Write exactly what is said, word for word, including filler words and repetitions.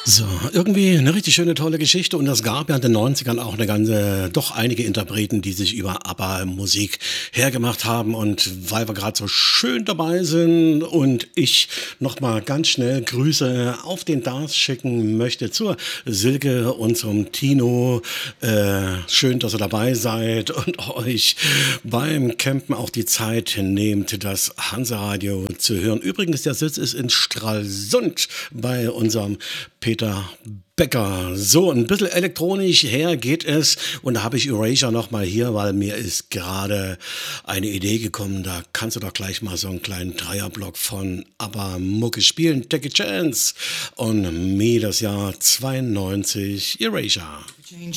So, irgendwie eine richtig schöne, tolle Geschichte und es gab ja in den Neunzigern auch eine ganze doch einige Interpreten, die sich über ABBA-Musik hergemacht haben und weil wir gerade so schön dabei sind und ich noch mal ganz schnell Grüße auf den Dars schicken möchte zur Silke und zum Tino. Äh, schön, dass ihr dabei seid und euch beim Campen auch die Zeit nehmt, das Hansa-Radio zu hören. Übrigens, der Sitz ist in Stralsund bei unserem Peter Becker. So, ein bisschen elektronisch her geht es. Und da habe ich Erasure nochmal hier, weil mir ist gerade eine Idee gekommen. Da kannst du doch gleich mal so einen kleinen Dreierblock von ABBA Mucke spielen. Take a Chance. Und Me das Jahr zweiundneunzig. Erasure.